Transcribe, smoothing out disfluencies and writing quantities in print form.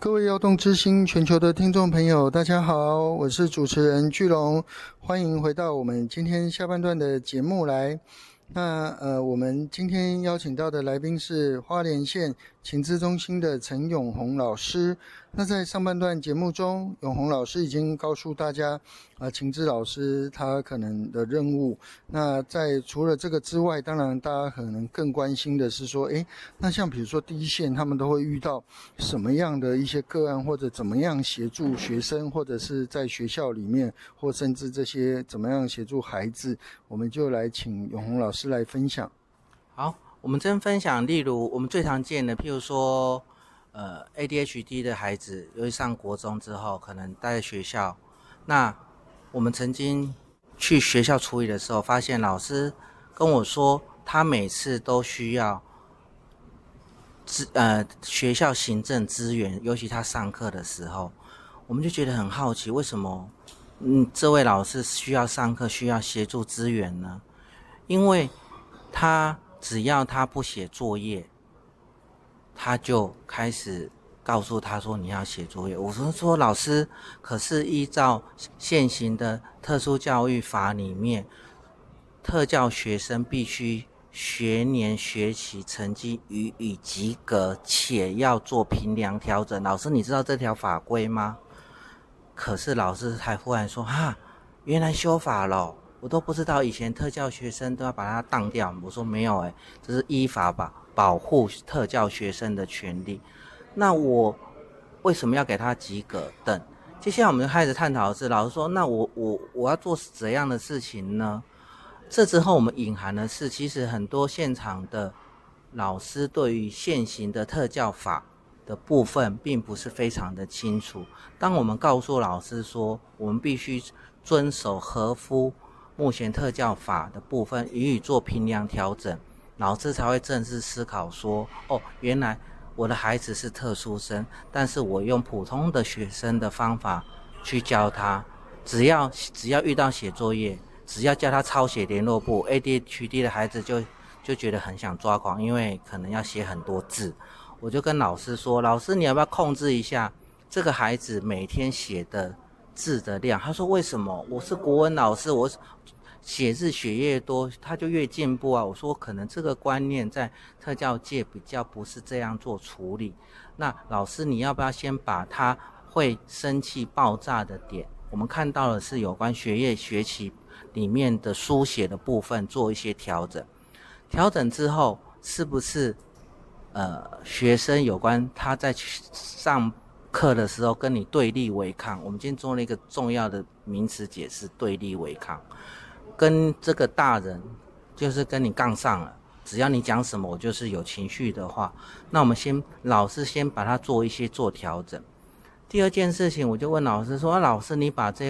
各位耀动之星全球的听众朋友，大家好，我是主持人巨龙，欢迎回到我们今天下半段的节目来。我们今天邀请到的来宾是花莲县情资中心的陈永红老师。那在上半段节目中，永红老师已经告诉大家情资老师他可能的任务。那在除了这个之外，当然大家可能更关心的是说，那像比如说第一线他们都会遇到什么样的一些个案，或者怎么样协助学生，或者是在学校里面，或甚至这些怎么样协助孩子，我们就来请永红老师来分享。 好，我们真分享，例如我们最常见的，譬如说ADHD 的孩子，尤其上国中之后，可能待在学校。那我们曾经去学校处理的时候，发现老师跟我说，他每次都需要学校行政资源，尤其他上课的时候，我们就觉得很好奇，为什么这位老师需要上课，需要协助资源呢？因为他只要他不写作业，他就开始告诉他说你要写作业。我说老师，可是依照现行的特殊教育法里面，特教学生必须学年学期成绩予以及格，且要做评量调整。老师，你知道这条法规吗？可是老师才忽然说原来修法了，我都不知道，以前特教学生都要把它当掉。我说没有这是依法保护特教学生的权利。那我为什么要给他及格等？接下来我们开始探讨的是，老师说那我要做怎样的事情呢？这之后我们隐含的是，其实很多现场的老师对于现行的特教法的部分并不是非常的清楚。当我们告诉老师说我们必须遵守合乎目前特教法的部分予以做评量调整，老师才会正式思考说原来我的孩子是特殊生，但是我用普通的学生的方法去教他，只要遇到写作业，只要叫他抄写联络簿， ADHD 的孩子就觉得很想抓狂，因为可能要写很多字。我就跟老师说，老师你要不要控制一下这个孩子每天写的字的量？他说为什么？我是国文老师，我写字写越多他就越进步啊。我说可能这个观念在特教界比较不是这样做处理。那老师你要不要先把他会生气爆炸的点，我们看到的是有关学业学期里面的书写的部分做一些调整之后，是不是学生有关他在上课的时候跟你对立违抗？我们今天做了一个重要的名词解释，对立违抗。跟这个大人就是跟你杠上了，只要你讲什么我就是有情绪的话，那我们老师先把它做调整。第二件事情，我就问老师说，老师你把这